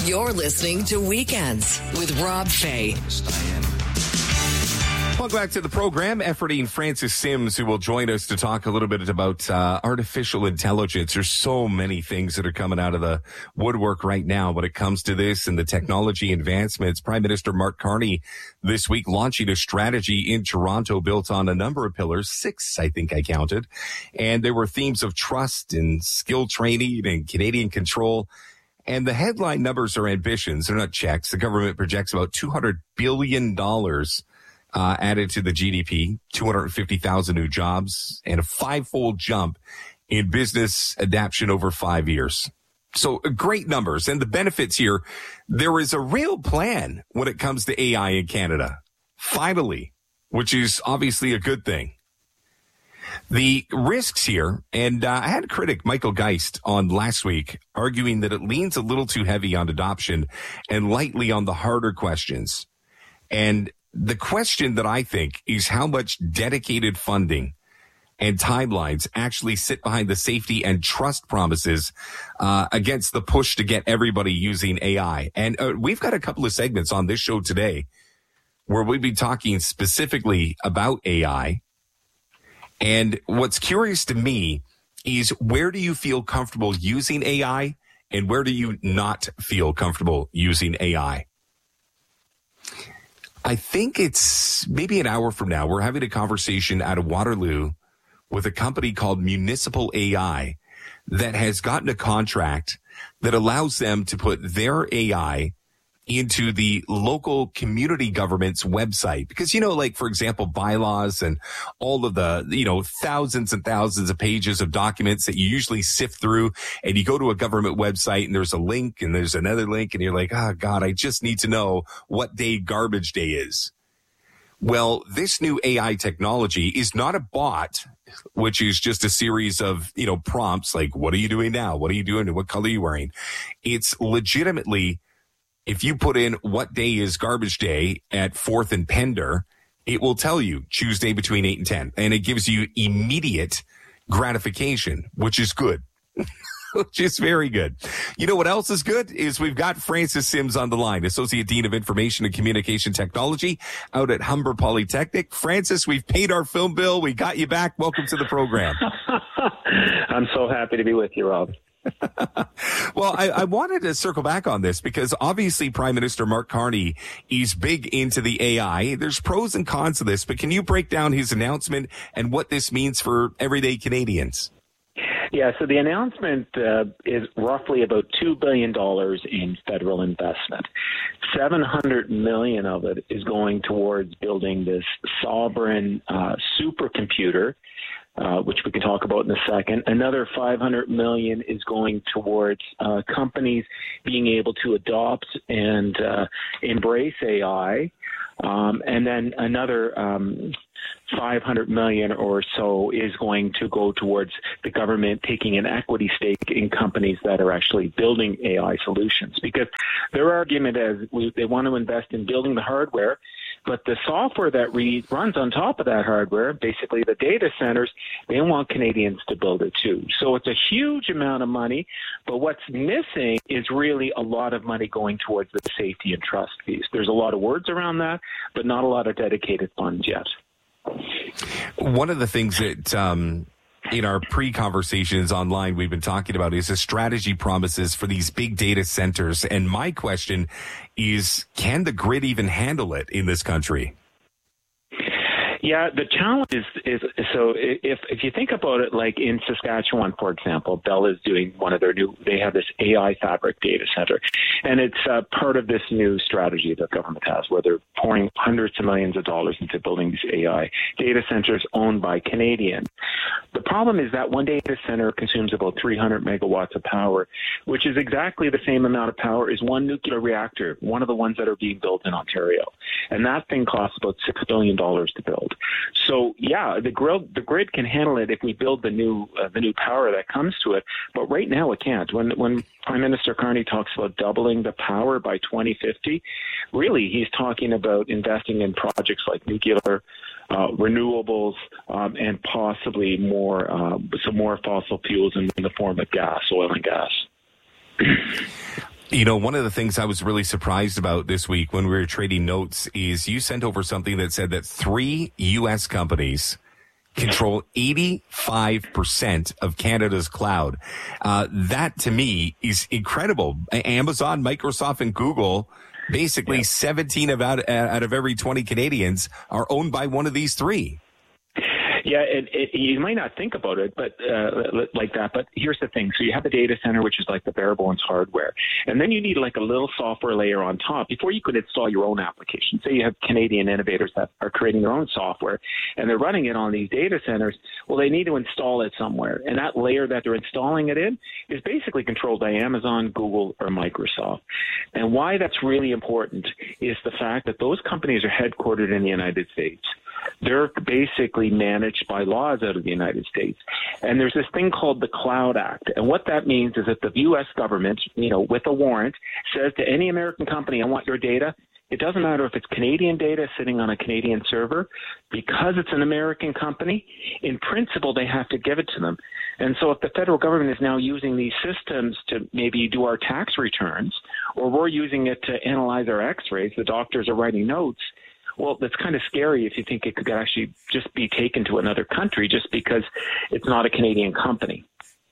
You're listening to Weekends with Rob Fay. Welcome back to the program. Efforting Francis Sims, who will join us to talk a little bit about artificial intelligence. There's so many things that are coming out of the woodwork right now when it comes to this and the technology advancements. Prime Minister Mark Carney this week launching a strategy in Toronto built on a number of pillars, 6, I think I counted. And there were themes of trust and skill training and Canadian control. And the headline numbers are ambitions. They're not checks. The government projects about $200 billion added to the GDP, 250,000 new jobs, and a 5-fold jump in business adaptation over 5 years. So great numbers. And the benefits here, there is a real plan when it comes to AI in Canada, finally, which is obviously a good thing. The risks here, and I had a critic, Michael Geist, on last week, arguing that it leans a little too heavy on adoption and lightly on the harder questions. And the question that I think is how much dedicated funding and timelines actually sit behind the safety and trust promises against the push to get everybody using AI. And we've got a couple of segments on this show today where we'll be talking specifically about AI. And what's curious to me is where do you feel comfortable using AI and where do you not feel comfortable using AI? I think it's maybe an hour from now. We're having a conversation out of Waterloo with a company called Municipal AI that has gotten a contract that allows them to put their AI into the local community government's website. Because, like, for example, bylaws and all of the, thousands and thousands of pages of documents that you usually sift through, and you go to a government website and there's a link and there's another link and you're like, oh God, I just need to know what day garbage day is. Well, this new AI technology is not a bot, which is just a series of, prompts like, what are you doing now? What are you doing? What color are you wearing? It's legitimately, if you put in what day is garbage day at 4th and Pender, it will tell you Tuesday between 8 and 10. And it gives you immediate gratification, which is good, which is very good. You know what else is good is we've got Francis Sims on the line, Associate Dean of Information and Communication Technology out at Humber Polytechnic. Francis, we've paid our film bill. We got you back. Welcome to the program. I'm so happy to be with you, Rob. Well, I wanted to circle back on this because obviously Prime Minister Mark Carney is big into the AI. There's pros and cons to this, but can you break down his announcement and what this means for everyday Canadians? Yeah, so the announcement is roughly about $2 billion in federal investment. $700 million of it is going towards building this sovereign supercomputer, which we can talk about in a second. Another $500 million is going towards companies being able to adopt and embrace AI. And then another $500 million or so is going to go towards the government taking an equity stake in companies that are actually building AI solutions. Because their argument is they want to invest in building the hardware, but the software that runs on top of that hardware, basically the data centers, they want Canadians to build it too. So it's a huge amount of money, but what's missing is really a lot of money going towards the safety and trust piece. There's a lot of words around that, but not a lot of dedicated funds yet. One of the things that in our pre-conversations online we've been talking about is the strategy promises for these big data centers. And my question is, can the grid even handle it in this country? Yeah, the challenge is so if you think about it, like in Saskatchewan, for example, Bell is doing one of their they have this AI fabric data center, and it's part of this new strategy that government has where they're pouring hundreds of millions of dollars into building these AI data centers owned by Canadians. The problem is that one data center consumes about 300 megawatts of power, which is exactly the same amount of power as one nuclear reactor, one of the ones that are being built in Ontario. And that thing costs about $6 billion to build. So, yeah, the grid can handle it if we build the new power that comes to it. But right now it can't. When Prime Minister Carney talks about doubling the power by 2050, really he's talking about investing in projects like nuclear, renewables, and possibly some more fossil fuels in the form of gas, oil and gas. You know, one of the things I was really surprised about this week when we were trading notes is you sent over something that said that 3 U.S. companies control 85% of Canada's cloud. That, to me, is incredible. Amazon, Microsoft, and Google, basically 17 out of every 20 Canadians are owned by one of these 3. Yeah, you might not think about it, but like that. But here's the thing: so you have a data center, which is like the bare bones hardware, and then you need like a little software layer on top before you could install your own application. Say you have Canadian innovators that are creating their own software, and they're running it on these data centers. Well, they need to install it somewhere, and that layer that they're installing it in is basically controlled by Amazon, Google, or Microsoft. And why that's really important is the fact that those companies are headquartered in the United States. They're basically managed by laws out of the United States. And there's this thing called the Cloud Act. And what that means is that the U.S. government, with a warrant, says to any American company, I want your data. It doesn't matter if it's Canadian data sitting on a Canadian server. Because it's an American company, in principle, they have to give it to them. And so if the federal government is now using these systems to maybe do our tax returns, or we're using it to analyze our x-rays, the doctors are writing notes, well, that's kind of scary if you think it could actually just be taken to another country just because it's not a Canadian company.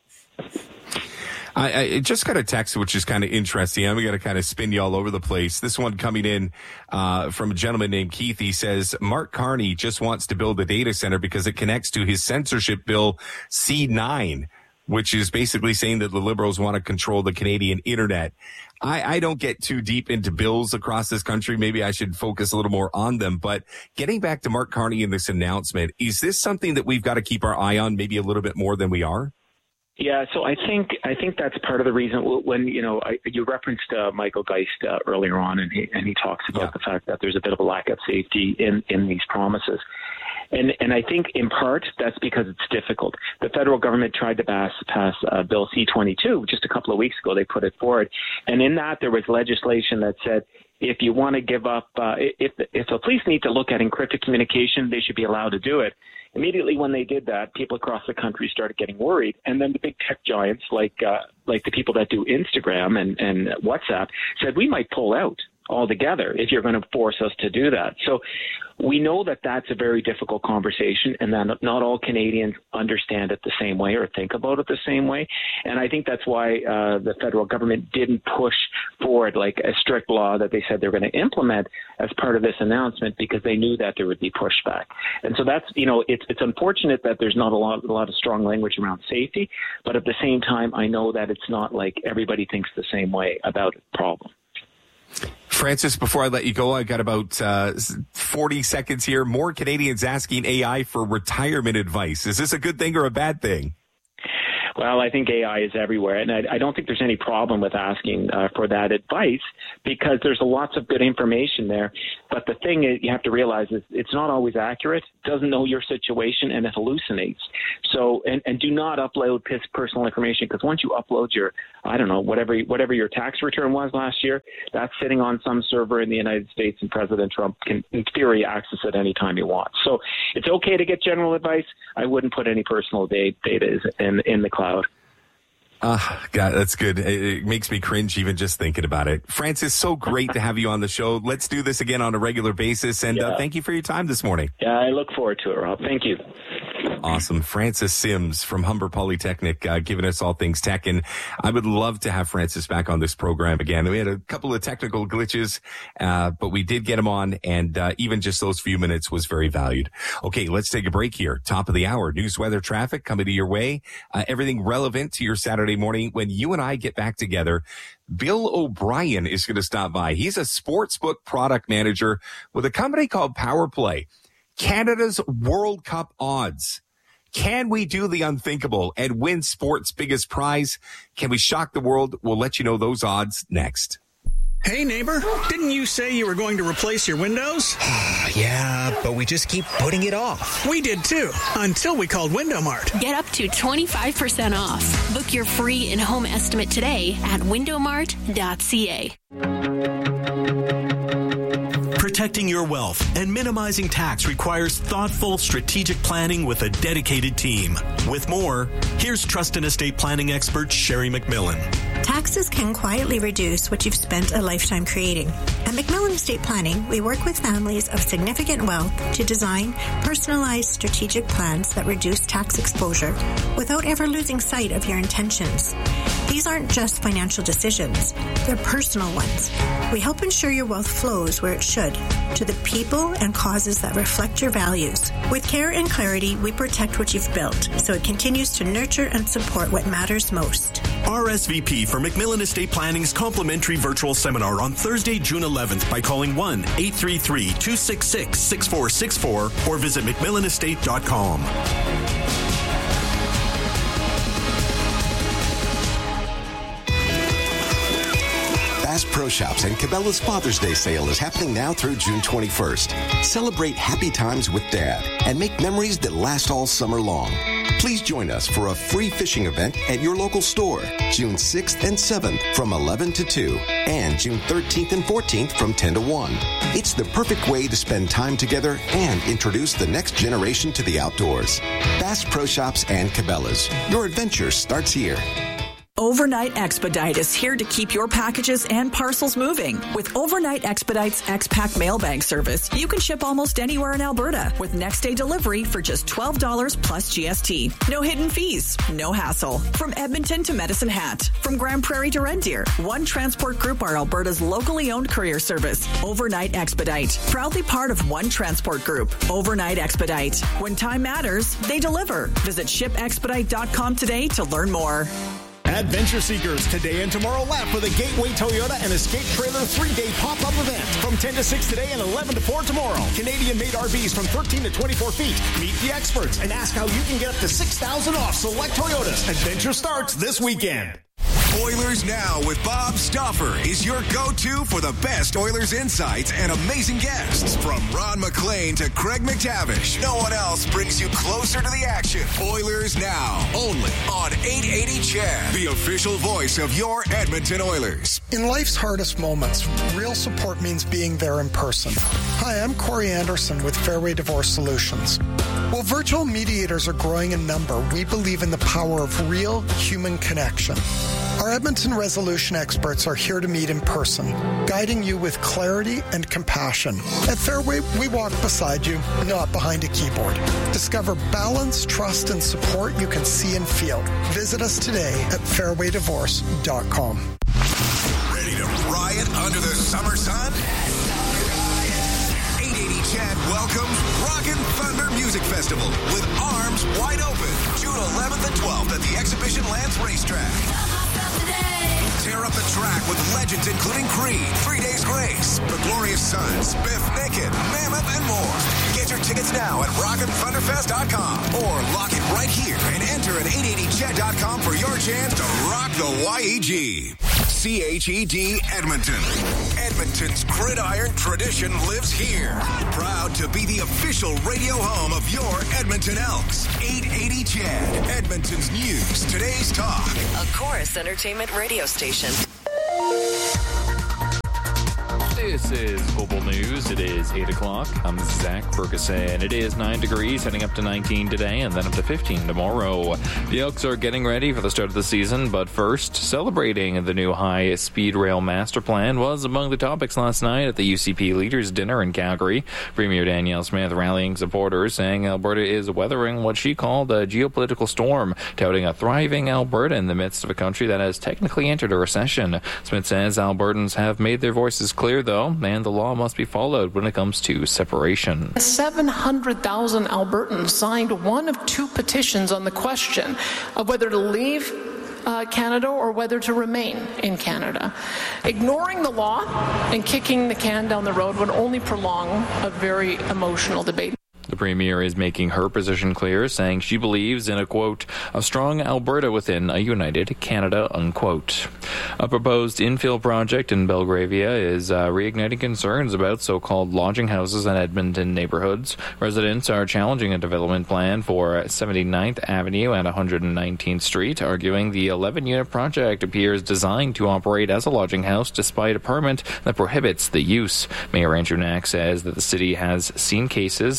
I just got a text, which is kind of interesting. I'm going to kind of spin you all over the place. This one coming in from a gentleman named Keith. He says, Mark Carney just wants to build a data center because it connects to his censorship bill C9, which is basically saying that the Liberals want to control the Canadian internet. I don't get too deep into bills across this country. Maybe I should focus a little more on them. But getting back to Mark Carney and this announcement, is this something that we've got to keep our eye on maybe a little bit more than we are? Yeah, so I think that's part of the reason when you referenced Michael Geist earlier on, and he talks about the fact that there's a bit of a lack of safety in these promises. And I think in part that's because it's difficult. The federal government tried to pass Bill C-22 just a couple of weeks ago. They put it forward. And in that there was legislation that said if you want to give up, if the police need to look at encrypted communication, they should be allowed to do it. Immediately when they did that, people across the country started getting worried. And then the big tech giants like the people that do Instagram and WhatsApp said we might pull out altogether if you're going to force us to do that. So we know that that's a very difficult conversation, and that not all Canadians understand it the same way or think about it the same way. And I think that's why the federal government didn't push forward like a strict law that they said they're going to implement as part of this announcement, because they knew that there would be pushback. And so that's, it's unfortunate that there's not a lot of strong language around safety, but at the same time, I know that it's not like everybody thinks the same way about the problem. Francis, before I let you go, I've got about 40 seconds here. More Canadians asking AI for retirement advice. Is this a good thing or a bad thing? Well, I think AI is everywhere, and I don't think there's any problem with asking for that advice, because there's lots of good information there. But the thing is, you have to realize is it's not always accurate, doesn't know your situation, and it hallucinates. So, and do not upload personal information, because once you upload your, whatever your tax return was last year, that's sitting on some server in the United States, and President Trump can, in theory, access it anytime he wants. So it's okay to get general advice. I wouldn't put any personal data in the cloud. God, that's good. It makes me cringe even just thinking about it. Francis, so great to have you on the show. Let's do this again on a regular basis. And thank you for your time this morning. Yeah, I look forward to it, Rob. Thank you. Awesome. Francis Sims from Humber Polytechnic, giving us all things tech. And I would love to have Francis back on this program again. We had a couple of technical glitches, but we did get him on. And even just those few minutes was very valued. Okay, let's take a break here. Top of the hour, news, weather, traffic coming to your way. Everything relevant to your Saturday morning. When you and I get back together, Bill O'Brien is going to stop by. He's a sportsbook product manager with a company called PowerPlay. Canada's World Cup odds. Can we do the unthinkable and win sport's biggest prize? Can we shock the world? We'll let you know those odds next. Hey, neighbor, didn't you say you were going to replace your windows? Yeah, but we just keep putting it off. We did too, until we called Window Mart. Get up to 25% off. Book your free in-home estimate today at windowmart.ca. Protecting your wealth and minimizing tax requires thoughtful, strategic planning with a dedicated team. With more, here's trust and estate planning expert Sherry McMillan. Taxes can quietly reduce what you've spent a lifetime creating. At Macmillan Estate Planning, we work with families of significant wealth to design personalized strategic plans that reduce tax exposure without ever losing sight of your intentions. These aren't just financial decisions, they're personal ones. We help ensure your wealth flows where it should, to the people and causes that reflect your values. With care and clarity, we protect what you've built, so it continues to nurture and support what matters most. RSVP for Macmillan Estate Planning's complimentary virtual seminar on Thursday, June 11th by calling 1-833-266-6464 or visit macmillanestate.com. Bass Pro Shops and Cabela's Father's Day sale is happening now through June 21st. Celebrate happy times with Dad and make memories that last all summer long. Please join us for a free fishing event at your local store, June 6th and 7th from 11 to 2, and June 13th and 14th from 10 to 1. It's the perfect way to spend time together and introduce the next generation to the outdoors. Bass Pro Shops and Cabela's. Your adventure starts here. Overnight Expedite is here to keep your packages and parcels moving. With Overnight Expedite's X-Pack mail bag service, you can ship almost anywhere in Alberta with next-day delivery for just $12 plus GST. No hidden fees, no hassle. From Edmonton to Medicine Hat, from Grand Prairie to Red Deer, One Transport Group are Alberta's locally owned courier service. Overnight Expedite, proudly part of One Transport Group. Overnight Expedite. When time matters, they deliver. Visit shipexpedite.com today to learn more. Adventure seekers, today and tomorrow lap for the Gateway Toyota and Escape Trailer 3-day pop-up event from 10 to 6 today and 11 to 4 tomorrow. Canadian-made RVs from 13 to 24 feet. Meet the experts and ask how you can get up to $6,000 off select Toyotas. Adventure starts this weekend. Oilers Now with Bob Stauffer is your go-to for the best Oilers insights and amazing guests. From Ron McLean to Craig McTavish, no one else brings you closer to the action. Oilers Now, only on 880 CHED, the official voice of your Edmonton Oilers. In life's hardest moments, real support means being there in person. Hi, I'm Corey Anderson with Fairway Divorce Solutions. While virtual mediators are growing in number, we believe in the power of real human connection. Our Edmonton resolution experts are here to meet in person, guiding you with clarity and compassion. At Fairway, we walk beside you, not behind a keyboard. Discover balance, trust, and support you can see and feel. Visit us today at fairwaydivorce.com. Ready to riot under the summer sun? 880 CHED welcomes Rockin' Thunder Music Festival with arms wide open, June 11th and 12th at the Exhibition Lands Racetrack. Tear up the track with legends including Creed, 3 Days Grace, The Glorious Sons, Biff Naked, Mammoth, and more. Get your tickets now at rockinthunderfest.com or lock it right here and enter at 880ched.com for your chance to rock the YEG. CHED Edmonton. Edmonton's gridiron tradition lives here. Proud to be the official radio home of your Edmonton Elks. 880 CHED, Edmonton's news, today's talk. A Chorus Entertainment radio station. This is Global News. It is 8 o'clock. I'm Zach Ferguson. It is 9 degrees, heading up to 19 today and then up to 15 tomorrow. The Elks are getting ready for the start of the season, but first, celebrating the new high-speed rail master plan was among the topics last night at the UCP Leaders Dinner in Calgary. Premier Danielle Smith rallying supporters, saying Alberta is weathering what she called a geopolitical storm, touting a thriving Alberta in the midst of a country that has technically entered a recession. Smith says Albertans have made their voices clear, though, and the law must be followed when it comes to separation. 700,000 Albertans signed one of two petitions on the question of whether to leave Canada or whether to remain in Canada. Ignoring the law and kicking the can down the road would only prolong a very emotional debate. The Premier is making her position clear, saying she believes in a, quote, a strong Alberta within a united Canada, unquote. A proposed infill project in Belgravia is reigniting concerns about so-called lodging houses in Edmonton neighborhoods. Residents are challenging a development plan for 79th Avenue and 119th Street, arguing the 11-unit project appears designed to operate as a lodging house despite a permit that prohibits the use. Mayor Andrew Knack says that the city has seen cases where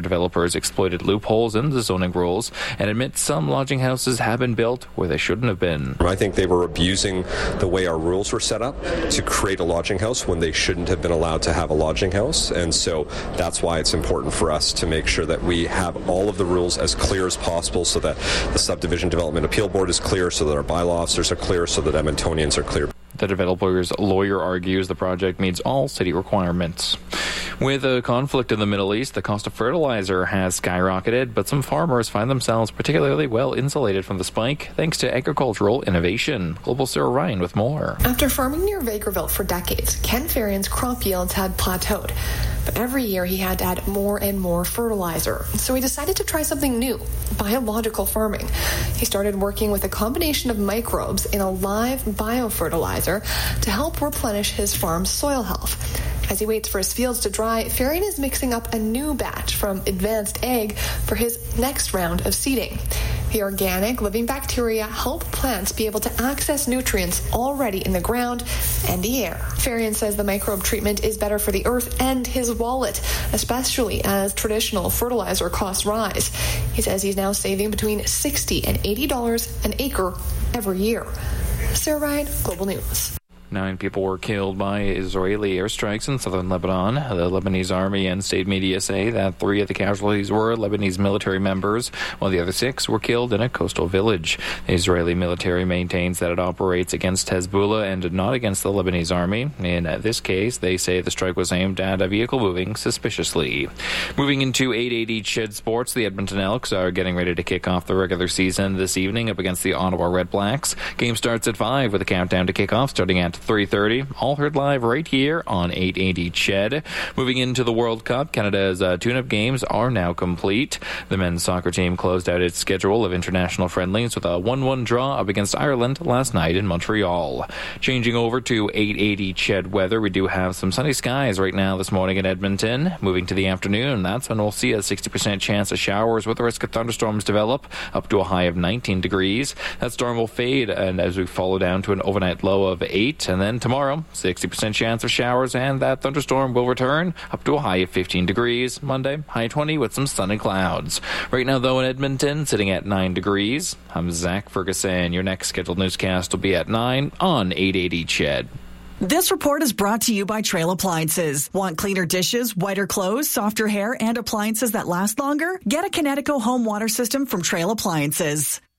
where developers exploited loopholes in the zoning rules and admits some lodging houses have been built where they shouldn't have been. I think they were abusing the way our rules were set up to create a lodging house when they shouldn't have been allowed to have a lodging house. And so that's why it's important for us to make sure that we have all of the rules as clear as possible so that the Subdivision Development Appeal Board is clear, so that our bylaw officers are clear, so that Edmontonians are clear. The developer's lawyer argues the project meets all city requirements. With a conflict in the Middle East, the cost of fertilizer has skyrocketed, but some farmers find themselves particularly well insulated from the spike thanks to agricultural innovation. Global Sarah Ryan with more. After farming near Vegreville for decades, Ken Farian's crop yields had plateaued. But every year he had to add more and more fertilizer. So he decided to try something new, biological farming. He started working with a combination of microbes in a live biofertilizer to help replenish his farm's soil health. As he waits for his fields to dry, Farian is mixing up a new batch from Advanced Ag for his next round of seeding. The organic living bacteria help plants be able to access nutrients already in the ground and the air. Farian says the microbe treatment is better for the earth and his wallet, especially as traditional fertilizer costs rise. He says he's now saving between $60 and $80 an acre every year. Sarah Ryan, Global News. 9 people were killed by Israeli airstrikes in southern Lebanon. The Lebanese army and state media say that 3 of the casualties were Lebanese military members, while the other 6 were killed in a coastal village. The Israeli military maintains that it operates against Hezbollah and not against the Lebanese army. In this case, they say the strike was aimed at a vehicle moving suspiciously. Moving into 880 Ched Sports, the Edmonton Elks are getting ready to kick off the regular season this evening up against the Ottawa Redblacks. Game starts at 5 with a countdown to kickoff starting at 3:30. All heard live right here on 880 Ched. Moving into the World Cup, Canada's tune-up games are now complete. The men's soccer team closed out its schedule of international friendlies with a 1-1 draw up against Ireland last night in Montreal. Changing over to 880 Ched weather, we do have some sunny skies right now this morning in Edmonton. Moving to the afternoon, that's when we'll see a 60% chance of showers with the risk of thunderstorms develop up to a high of 19 degrees. That storm will fade and as we follow down to an overnight low of 8. And then tomorrow, 60% chance of showers, and that thunderstorm will return up to a high of 15 degrees. Monday, high 20 with some sun and clouds. Right now, though, in Edmonton, sitting at 9 degrees. I'm Zach Ferguson. Your next scheduled newscast will be at 9 on 880 Ched. This report is brought to you by Trail Appliances. Want cleaner dishes, whiter clothes, softer hair, and appliances that last longer? Get a Kinetico home water system from Trail Appliances.